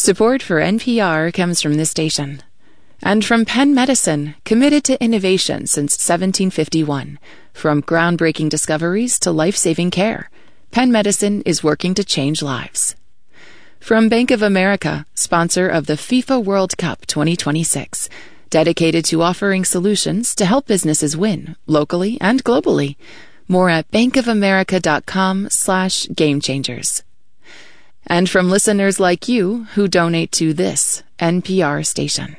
Support for NPR comes from this station. And from Penn Medicine, committed to innovation since 1751. From groundbreaking discoveries to life-saving care, Penn Medicine is working to change lives. From Bank of America, sponsor of the FIFA World Cup 2026, dedicated to offering solutions to help businesses win, locally and globally. More at bankofamerica.com/gamechangers. And from listeners like you who donate to this NPR station.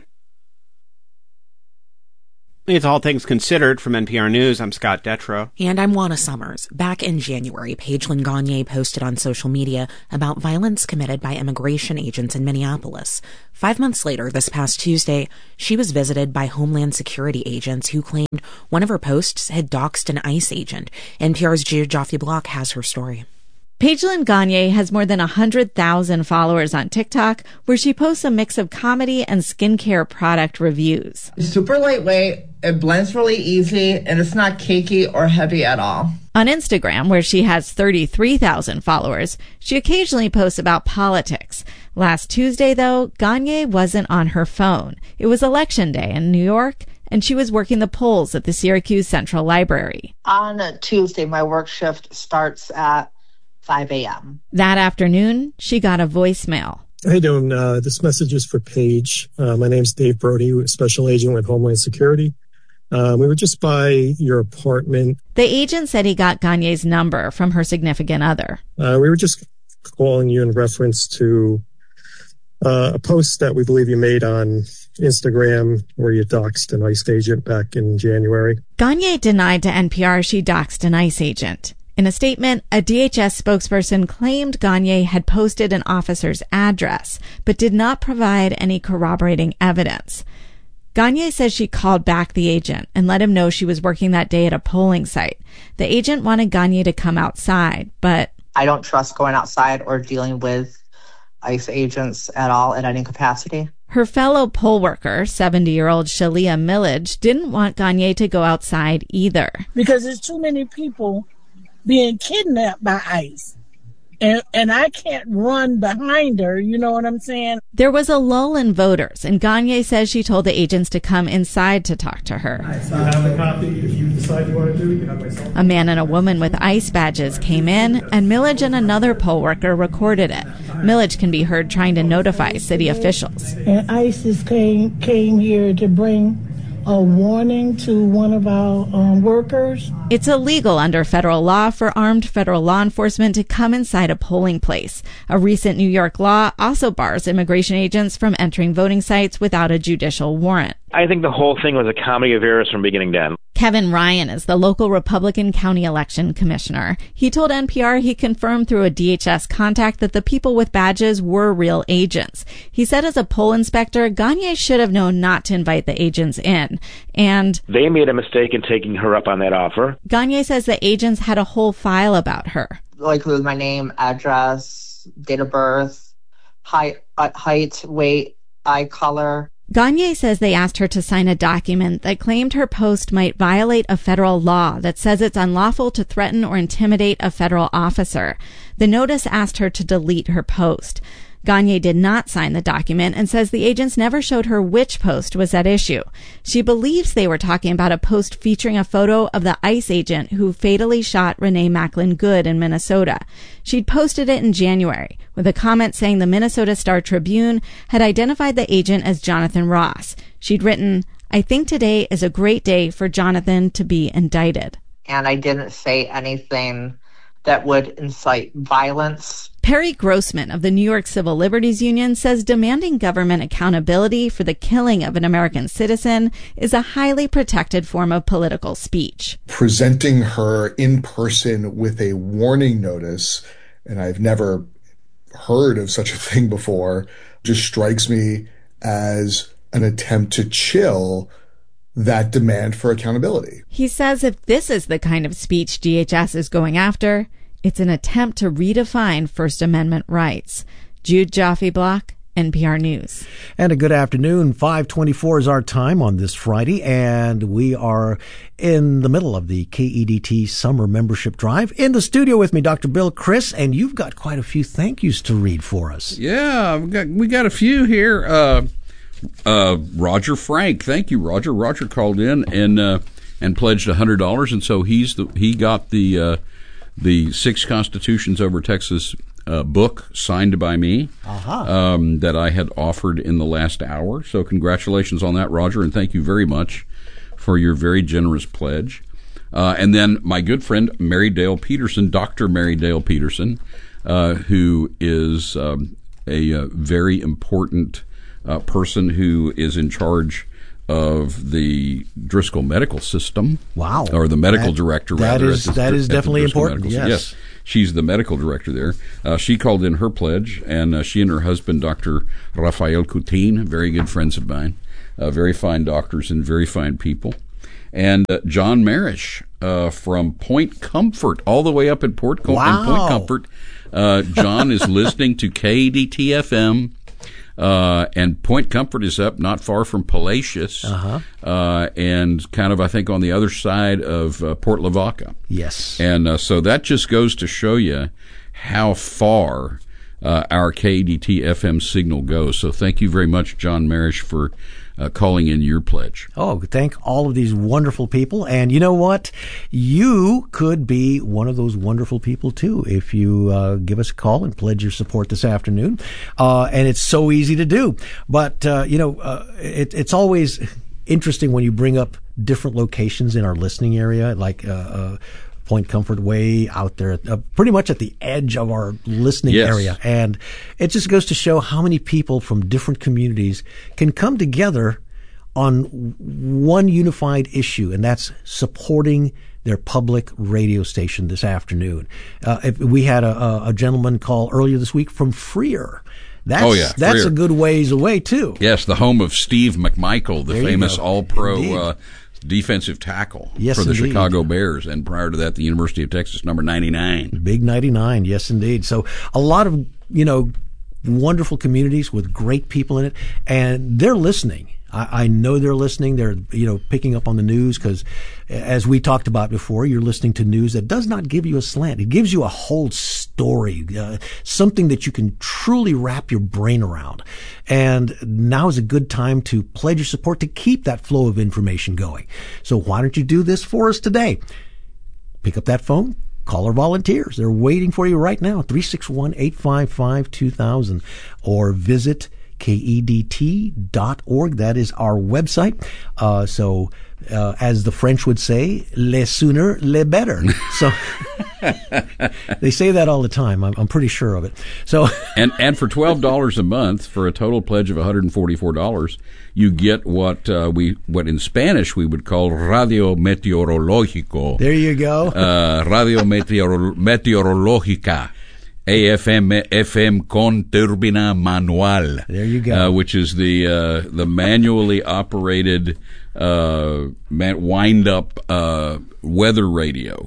It's All Things Considered from NPR News. I'm Scott Detrow. And I'm Juana Summers. Back in January, Pagelyn Gagne posted on social media about violence committed by immigration agents in Minneapolis. 5 months later, this past Tuesday, she was visited by Homeland Security agents who claimed one of her posts had doxed an ICE agent. NPR's Geoffrey Block has her story. Pagelyn Gagne has more than 100,000 followers on TikTok, where she posts a mix of comedy and skincare product reviews. It's super lightweight, it blends really easy, and it's not cakey or heavy at all. On Instagram, where she has 33,000 followers, she occasionally posts about politics. Last Tuesday, though, Gagne wasn't on her phone. It was Election Day in New York, and she was working the polls at the Syracuse Central Library. On a Tuesday, my work shift starts at 5 a.m. That afternoon, she got a voicemail. How you doing? This message is for Paige. My name's Dave Brody, Special Agent with Homeland Security. We were just by your apartment. The agent said he got Gagne's number from her significant other. We were just calling you in reference to a post that we believe you made on Instagram where you doxed an ICE agent back in January. Gagne denied to NPR she doxed an ICE agent. In a statement, a DHS spokesperson claimed Gagne had posted an officer's address, but did not provide any corroborating evidence. Gagne says she called back the agent and let him know she was working that day at a polling site. The agent wanted Gagne to come outside, but I don't trust going outside or dealing with ICE agents at all in any capacity. Her fellow poll worker, 70-year-old Shalia Millage, didn't want Gagne to go outside either. Because there's too many people being kidnapped by ICE. And I can't run behind her, you know what I'm saying? There was a lull in voters, and Gagne says she told the agents to come inside to talk to her. You have a copy if you decide you want to do it. You have my cell phone. A man and a woman with ICE badges came in, and Millage and another poll worker recorded it. Millage can be heard trying to notify city officials. And ICE came here to bring a warning to one of our workers. It's illegal under federal law for armed federal law enforcement to come inside a polling place. A recent New York law also bars immigration agents from entering voting sites without a judicial warrant. I think the whole thing was a comedy of errors from beginning to end. Kevin Ryan is the local Republican county election commissioner. He told NPR he confirmed through a DHS contact that the people with badges were real agents. He said as a poll inspector, Gagne should have known not to invite the agents in. And they made a mistake in taking her up on that offer. Gagne says the agents had a whole file about her. Like with my name, address, date of birth, height, weight, eye color. Gagne says they asked her to sign a document that claimed her post might violate a federal law that says it's unlawful to threaten or intimidate a federal officer. The notice asked her to delete her post. Gagne did not sign the document and says the agents never showed her which post was at issue. She believes they were talking about a post featuring a photo of the ICE agent who fatally shot Renee Macklin Good in Minnesota. She'd posted it in January with a comment saying the Minnesota Star-Tribune had identified the agent as Jonathan Ross. She'd written, "I think today is a great day for Jonathan to be indicted." And I didn't say anything that would incite violence. Perry Grossman of the New York Civil Liberties Union says demanding government accountability for the killing of an American citizen is a highly protected form of political speech. Presenting her in person with a warning notice, and I've never heard of such a thing before, just strikes me as an attempt to chill that demand for accountability. He says if this is the kind of speech DHS is going after, it's an attempt to redefine First Amendment rights. Jude Joffe Block, NPR News. And a good afternoon. 5:24 is our time on this Friday, and we are in the middle of the KEDT Summer Membership Drive. In the studio with me, Dr. Bill Criss, and you've got quite a few thank yous to read for us. Yeah, we got a few here. Roger Frank, thank you, Roger. Roger called in and pledged $100, and so he got the Six Constitutions Over Texas book signed by me that I had offered in the last hour. So congratulations on that, Roger, and thank you very much for your very generous pledge. And then my good friend Mary Dale Peterson, Dr. Mary Dale Peterson, who is a very important person who is in charge of the Driscoll Medical System. Wow. Or the medical director, rather. That is definitely important, yes. She's the medical director there. She called in her pledge, and she and her husband, Dr. Rafael Coutin, very good friends of mine, very fine doctors and very fine people. And John Marish from Point Comfort, all the way up in Point Comfort. John is listening to KEDT-FM. And Point Comfort is up not far from Palacios, and kind of, I think, on the other side of Port Lavaca. Yes. And so that just goes to show you how far our KEDT-FM signal goes. So thank you very much, John Marish, for calling in your pledge. Oh, thank all of these wonderful people. And you know what? You could be one of those wonderful people, too, if you give us a call and pledge your support this afternoon. And it's so easy to do. But, it's always interesting when you bring up different locations in our listening area, like Point Comfort way out there, pretty much at the edge of our listening area. And it just goes to show how many people from different communities can come together on one unified issue, and that's supporting their public radio station this afternoon. We had a gentleman call earlier this week from Freer. That's Freer. A good ways away, too. Yes, the home of Steve McMichael, the famous all-pro defensive tackle for the Chicago Bears, and prior to that, the University of Texas, number 99. Big 99, yes, indeed. So a lot of, wonderful communities with great people in it, and they're listening. I know they're listening. They're, picking up on the news because, as we talked about before, you're listening to news that does not give you a slant. It gives you a whole story, something that you can truly wrap your brain around. And now is a good time to pledge your support to keep that flow of information going. So why don't you do this for us today? Pick up that phone. Call our volunteers. They're waiting for you right now. 361-855-2000, or visit KEDT.org. That is our website. So as the French would say, le sooner, le better. So they say that all the time. I'm pretty sure of it. So and for $12 a month, for a total pledge of $144, you get what in Spanish we would call Radio Meteorológico. There you go. Radio Meteorológica. AFM con turbina manual. There you go. Which is the manually operated wind up weather radio,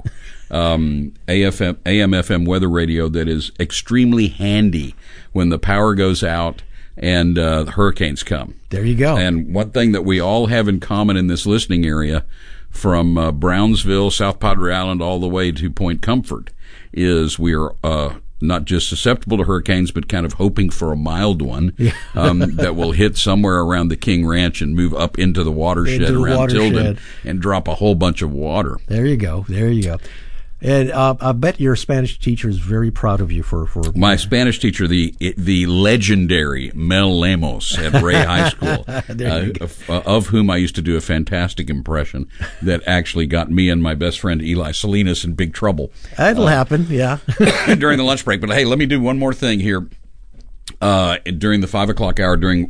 AM/FM weather radio that is extremely handy when the power goes out and hurricanes come. There you go. And one thing that we all have in common in this listening area, from Brownsville, South Padre Island, all the way to Point Comfort, is we are not just susceptible to hurricanes, but kind of hoping for a mild one that will hit somewhere around the King Ranch and move up into the watershed around Tilden and drop a whole bunch of water. There you go. There you go. And I bet your Spanish teacher is very proud of you for my Spanish teacher, the legendary Mel Lemos at Ray High School, of whom I used to do a fantastic impression that actually got me and my best friend Eli Salinas in big trouble. That'll happen, yeah. During the lunch break. But hey, let me do one more thing here. During the 5 o'clock hour, during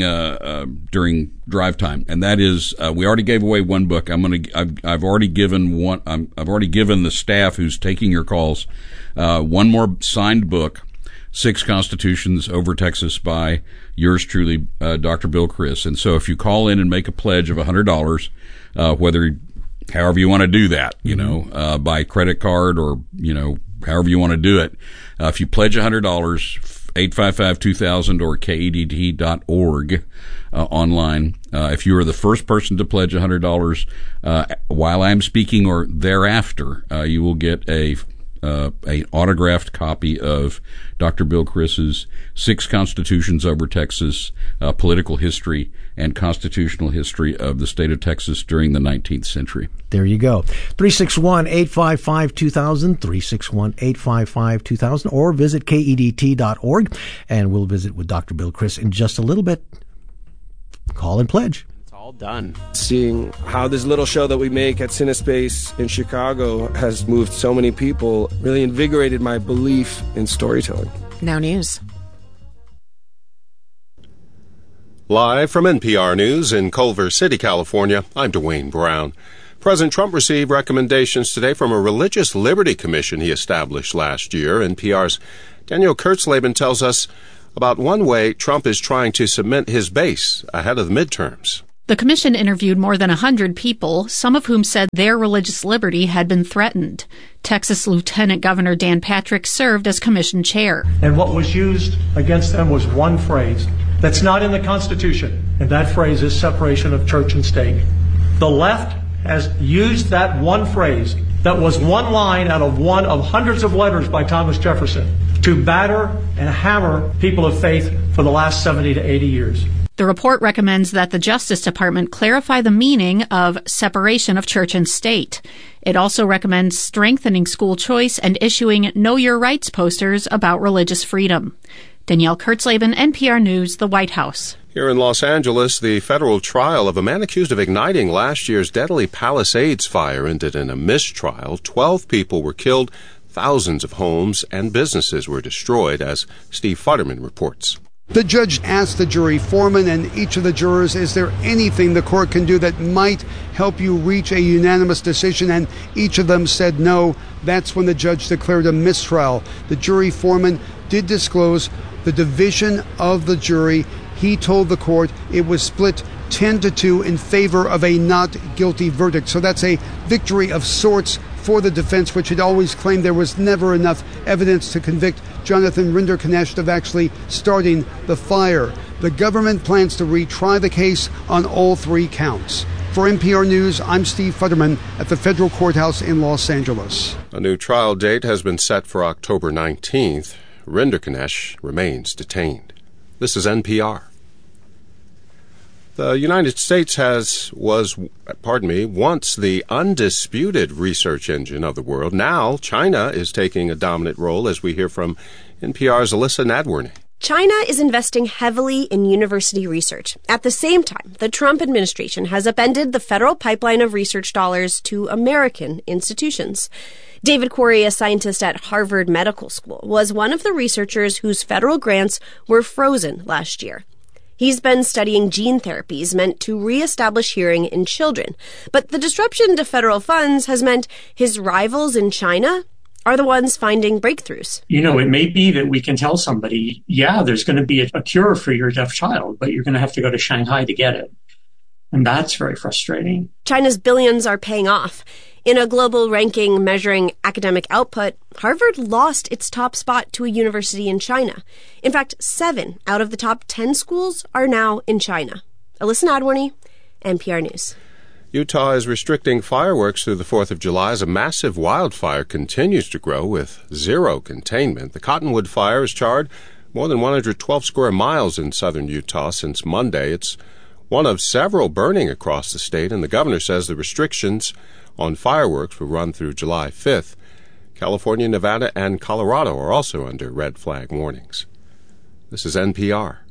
drive time, and that is we already gave away one book. I've already given one. I've already given the staff who's taking your calls one more signed book, Six Constitutions Over Texas, by yours truly, Dr. Bill Criss. And so if you call in and make a pledge of $100, however you want to do that, by credit card or however you want to do it, if you pledge $100. 855-2000 or KEDT.org online. If you are the first person to pledge $100 while I'm speaking or thereafter, you will get a autographed copy of Dr. Bill Chris's 6 Constitutions over Texas, Political History and Constitutional History of the State of Texas during the 19th Century. There you go. 361-855-2000, 361-855-2000, or visit KEDT.org, and we'll visit with Dr. Bill Chris in just a little bit. Call and pledge. All done. Seeing how this little show that we make at CineSpace in Chicago has moved so many people really invigorated my belief in storytelling. Now news. Live from NPR News in Culver City, California, I'm Dwayne Brown. President Trump received recommendations today from a religious liberty commission he established last year. NPR's Daniel Kurtzleben tells us about one way Trump is trying to cement his base ahead of the midterms. The commission interviewed more than 100 people, some of whom said their religious liberty had been threatened. Texas Lieutenant Governor Dan Patrick served as commission chair. And what was used against them was one phrase that's not in the Constitution, and that phrase is separation of church and state. The left has used that one phrase that was one line out of one of hundreds of letters by Thomas Jefferson to batter and hammer people of faith for the last 70 to 80 years. The report recommends that the Justice Department clarify the meaning of separation of church and state. It also recommends strengthening school choice and issuing Know Your Rights posters about religious freedom. Danielle Kurtzleben, NPR News, the White House. Here in Los Angeles, the federal trial of a man accused of igniting last year's deadly Palisades fire ended in a mistrial. 12 people were killed, thousands of homes and businesses were destroyed, as Steve Futterman reports. The judge asked the jury foreman and each of the jurors, is there anything the court can do that might help you reach a unanimous decision? And each of them said no. That's when the judge declared a mistrial. The jury foreman did disclose the division of the jury. He told the court it was split 10-2 in favor of a not guilty verdict. So that's a victory of sorts for the defense, which had always claimed there was never enough evidence to convict Jonathan Rinderknecht of actually starting the fire. The government plans to retry the case on all 3 counts. For NPR News, I'm Steve Futterman at the federal courthouse in Los Angeles. A new trial date has been set for October 19th. Rinderknecht remains detained. This is NPR. The United States was once the undisputed research engine of the world. Now, China is taking a dominant role, as we hear from NPR's Alyssa Nadworny. China is investing heavily in university research. At the same time, the Trump administration has upended the federal pipeline of research dollars to American institutions. David Quarry, a scientist at Harvard Medical School, was one of the researchers whose federal grants were frozen last year. He's been studying gene therapies meant to reestablish hearing in children. But the disruption to federal funds has meant his rivals in China are the ones finding breakthroughs. You know, it may be that we can tell somebody, yeah, there's going to be a cure for your deaf child, but you're going to have to go to Shanghai to get it. And that's very frustrating. China's billions are paying off. In a global ranking measuring academic output, Harvard lost its top spot to a university in China. In fact, 7 out of the top 10 schools are now in China. Alyssa Nadworny, NPR News. Utah is restricting fireworks through the 4th of July as a massive wildfire continues to grow with zero containment. The Cottonwood Fire has charred more than 112 square miles in southern Utah since Monday. It's one of several burning across the state, and the governor says the restrictions on fireworks will run through July 5th. California, Nevada, and Colorado are also under red flag warnings. This is NPR.